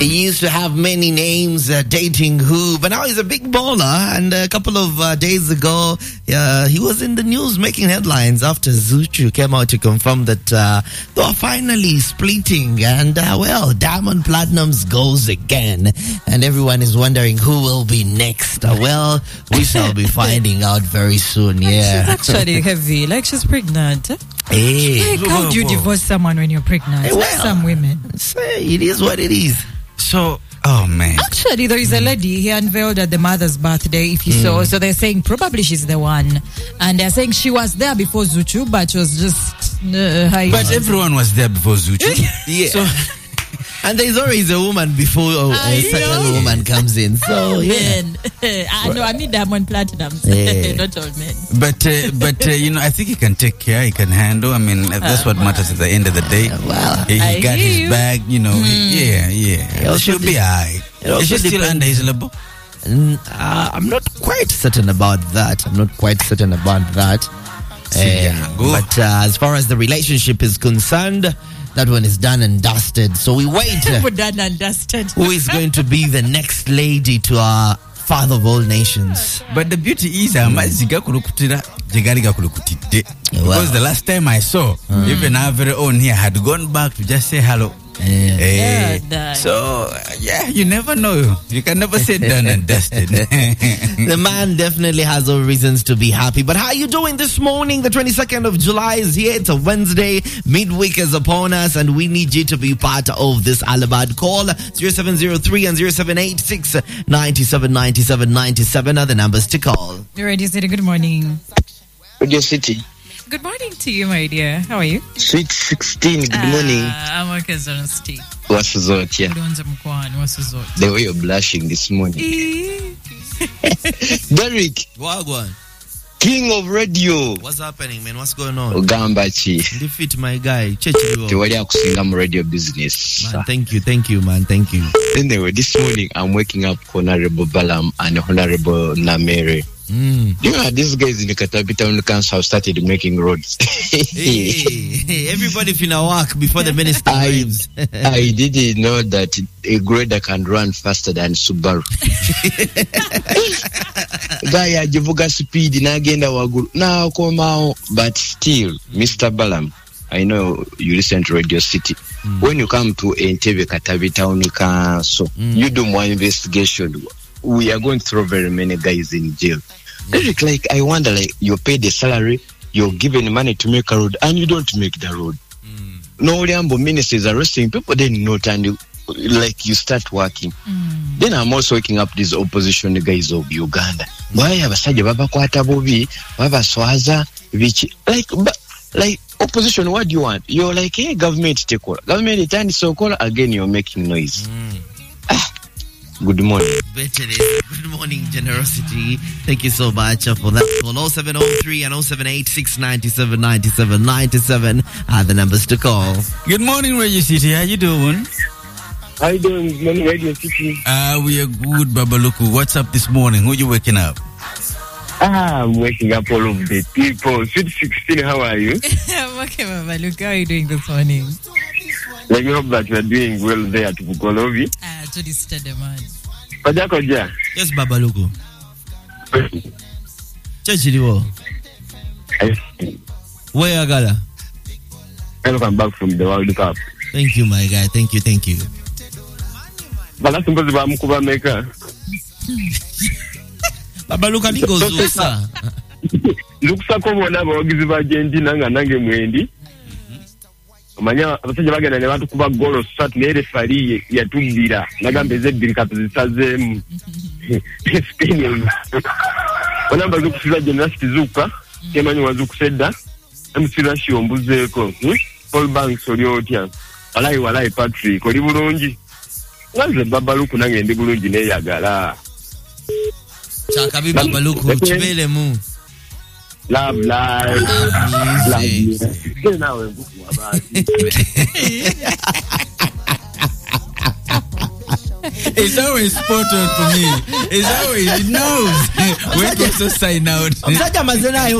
He used to have many names, dating who, but now he's a big baller. And a couple of days ago, he was in the news making headlines after Zuchu came out to confirm that they are finally splitting. And, Diamond Platnumz goes again. And everyone is wondering who will be next. We shall be finding out very soon, yeah. She's actually heavy, like she's pregnant. Hey. Like, how do you divorce someone when you're pregnant? Hey, well, some women. It is what it is. So, oh man. Actually, there is a lady he unveiled at the mother's birthday, if you saw. So they're saying probably she's the one. And they're saying she was there before Zuchu, but she was just... but everyone was there before Zuchu. Yeah. So, and there's always a woman before a certain woman comes in. So, yeah. No, I mean Diamond Platnumz. Not all men. But I think he can take care, he can handle. I mean, that's what matters at the end of the day. He got his bag, Yeah. She'll be alright. Is she still under his label? I'm not quite certain about that. But as far as the relationship is concerned, that one is done and dusted. So we wait. Done and dusted. Who is going to be the next lady to our father of all nations? But the beauty is, because the last time I saw, even our very own here had gone back to just say hello. So, you never know. You can never say done and dusted. The man definitely has all reasons to be happy. But how are you doing this morning? The 22nd of July is here. It's a Wednesday. Midweek is upon us, and we need you to be part of this Alabad call. 0703 and 0786 9797 are the numbers to call. Radio City, good morning. Radio City. Good morning to you, my dear. How are you? Sweet 16, good morning. I'm okay, Zonsti. What's Zot, yeah? The way you're blushing this morning. Derek. Wagwan. King of radio. What's happening, man? What's going on? Ugambachi. Defeat my guy. Tewali akusinga radio business. Man, thank you, man. Thank you. Anyway, this morning I'm waking up Honorable Balam and Honorable Namere. You know, these guys in the Katabi Town Council have started making roads. hey, everybody finna walk before the minister arrives. I didn't know that a grader can run faster than Subaru. Guy, ajivuga speed nagenda waguru. Now come out, but still, Mr. Balam, I know you listen to Radio City. When you come to Entebbe Katabi Town Council, you do more investigation. We are going through very many guys in jail. Like, I wonder, like, you pay the salary, you're given money to make a road, and you don't make the road. No, the ministers are arresting people, then not, and you start working. Then I'm also waking up these opposition guys of Uganda. Why have a Saja Baba Kwata Bobi, Baba Swaza, like opposition, what do you want? You're like, hey, government take over. Government turns so call again, you're making noise. Good morning. Good morning, Generosity. Thank you so much for that. Call 0703 and 0786 9797 are the numbers to call. Good morning, Radio City. How you doing? How you doing? Good morning, Radio City. We are good, Babaluku. What's up this morning? Who you waking up? I'm waking up all of the people. Sweet 16, how are you? I'm okay, Babaluku. How are you doing this morning? Let me hope that you are doing well there at Bukolovi. To this steady man. Yes, Babaluku. Chachiliwo. Where Agala? Welcome back from the World Cup. Thank you, my guy. Thank you. Babaluka ligo zusa. Luksa kubona abawagizi ba Argentina nga nange mwendi. Manya abasajja bagenda ne bantu kuba golo sat ne refari yatumbira nagambe zebbiri kapizisazemu Spain. Onamba zukusiza gymnast zuka kemanyi wazukusedda emusira shiombuzeeko Paul Banks oliotya walai Patrick oli bulungi ngaze Babaluku nange ndi bulungi neyagala chakabi Babaluku chibele mu love life. It's always spot on for me. It's always, it knows when to sign out.